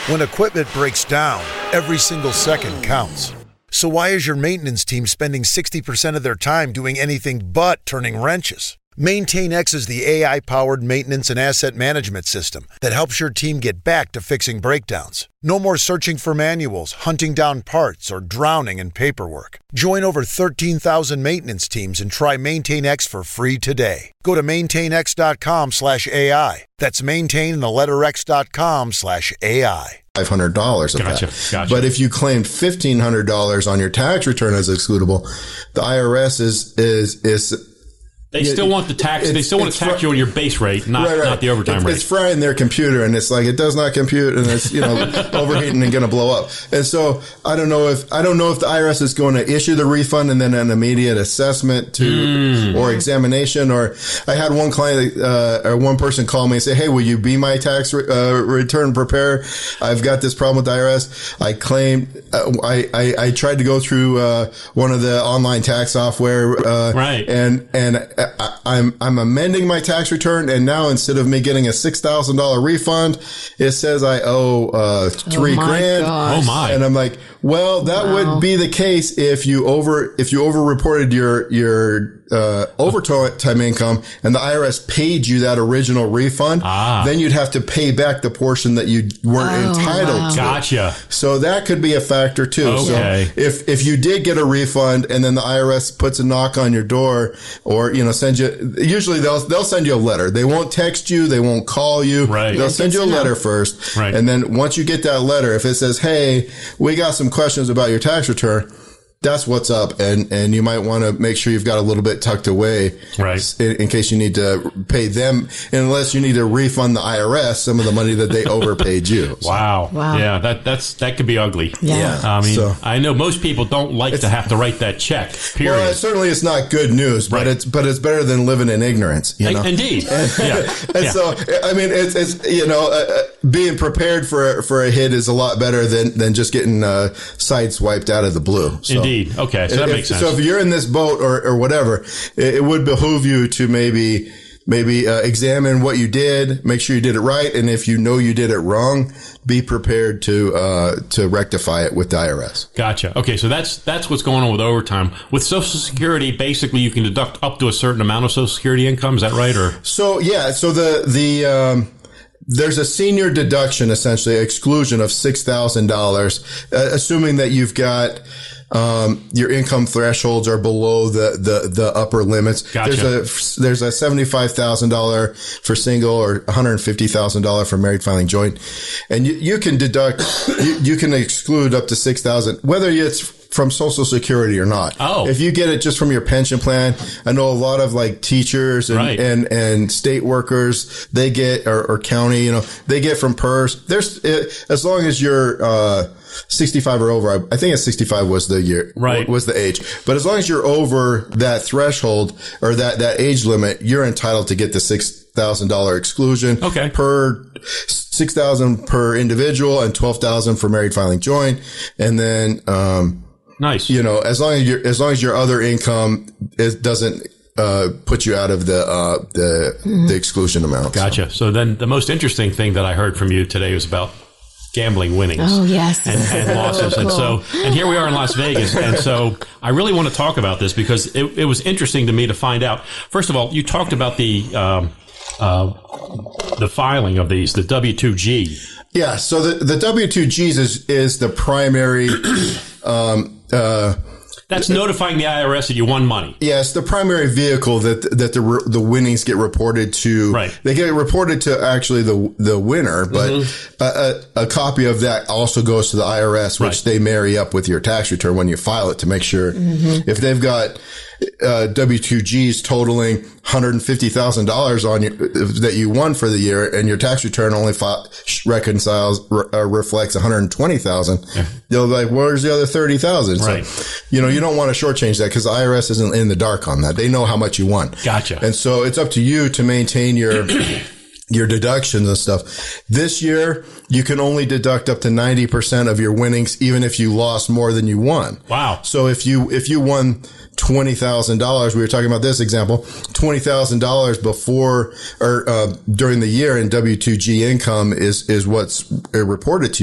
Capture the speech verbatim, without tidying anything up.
When equipment breaks down, every single second counts. So why is your maintenance team spending sixty percent of their time doing anything but turning wrenches? MaintainX is the A I-powered maintenance and asset management system that helps your team get back to fixing breakdowns. No more searching for manuals, hunting down parts, or drowning in paperwork. Join over thirteen thousand maintenance teams and try MaintainX for free today. Go to maintainx.com slash AI. That's maintain the letter x.com slash AI. five hundred dollars of Gotcha, that. gotcha. But if you claimed fifteen hundred dollars on your tax return as excludable, the I R S is, is, is, They still want the tax. They still want to tax you on your base rate, not right, right. not the overtime it's, rate. It's frying their computer, and it's like it does not compute, and it's you know overheating and going to blow up. And so I don't know if I don't know if the I R S is going to issue the refund and then an immediate assessment to Mm. or examination. Or I had one client uh, or one person call me and say, "Hey, will you be my tax re- uh, return preparer? I've got this problem with the I R S. I claimed uh, I, I I tried to go through uh, one of the online tax software, uh, Right. and and I, I'm I'm amending my tax return, and now instead of me getting a six thousand dollar refund, it says I owe uh, three Oh my grand. gosh. Oh my! And I'm like, well, that Wow. would be the case if you over if you over reported your your uh, overtime income, and the I R S paid you that original refund. Ah. Then you'd have to pay back the portion that you weren't Oh, entitled wow. to. Gotcha. So that could be a factor too. Okay. So if if you did get a refund and then the I R S puts a knock on your door, or you know send you, usually they'll they'll send you a letter. They won't text you. They won't call you. Right. They'll Yeah, send good you a to know. letter first. Right. And then once you get that letter, if it says, "Hey, we got some questions about your tax return," that's what's up. And, and you might want to make sure you've got a little bit tucked away. Right. In, in case you need to pay them, unless you need to refund the I R S some of the money that they overpaid you. So, Wow. Wow. Yeah, that that's that could be ugly. Yeah. I mean, So- I know most people don't like to have to write that check. Period. Well, certainly it's not good news, but Right. it's, but it's better than living in ignorance, you know? Indeed. yeah. And yeah. so, I mean, it's, it's, you know, uh, uh, being prepared for, for a hit is a lot better than, than just getting, uh, sideswiped out of the blue. So, Indeed. Okay. So that if- makes sense. So if you're in this boat or, or whatever, it, it would behoove you to maybe, maybe, uh, examine what you did, make sure you did it right. And if you know you did it wrong, be prepared to, uh, to rectify it with the I R S. Gotcha. Okay, so that's that's what's going on with overtime. With Social Security, basically, you can deduct up to a certain amount of Social Security income. Is that right? Or So yeah, so the the um, there's a senior deduction, essentially exclusion of six thousand uh, dollars, assuming that you've got um, your income thresholds are below the the, the upper limits. Gotcha. There's a there's a seventy five thousand dollar for single or one hundred fifty thousand dollar for married filing joint, and you, you can deduct you, you can exclude up to six thousand, whether it's from Social Security or not. Oh. If you get it just from your pension plan, I know a lot of like teachers and, Right. and, and state workers, they get, or, or county, you know, they get from P E R S. There's, it, as long as you're, uh, sixty-five or over, I, I think it's sixty-five was the year, Right. was the age. But as long as you're over that threshold or that, that age limit, you're entitled to get the six thousand dollars exclusion. Okay. Per six thousand per individual and twelve thousand for married filing joint. And then, um, nice. you know, as long as your as long as your other income is, doesn't uh, put you out of the uh, the Mm-hmm. the exclusion amount. Gotcha. So then the most interesting thing that I heard from you today was about gambling winnings. Oh, yes. And, and losses. And so, and here we are in Las Vegas. And so I really want to talk about this because it, it was interesting to me to find out. First of all, you talked about the, um, uh, the filing of these, the W two G. Yeah. So the the W two Gs is is the primary. um, uh, That's notifying the I R S that you won money. Yeah, it's the primary vehicle that that the the winnings get reported to. Right. They get reported to actually the the winner, but Mm-hmm. a, a, a copy of that also goes to the I R S, which Right. they marry up with your tax return when you file it to make sure Mm-hmm. if they've got uh, W two Gs totaling one hundred fifty thousand dollars on you that you won for the year, and your tax return only file, reconciles re, uh, reflects one hundred twenty thousand. Yeah. They'll be like, "Where's the other thirty thousand?" Right. So, you know, you don't want to shortchange that because the I R S isn't in the dark on that. They know how much you won. Gotcha. And so it's up to you to maintain your your deductions and stuff. This year, you can only deduct up to ninety percent of your winnings, even if you lost more than you won. Wow. So if you if you won twenty thousand dollars, we were talking about this example, twenty thousand dollars before or uh, during the year in W two G income is is what's reported to you.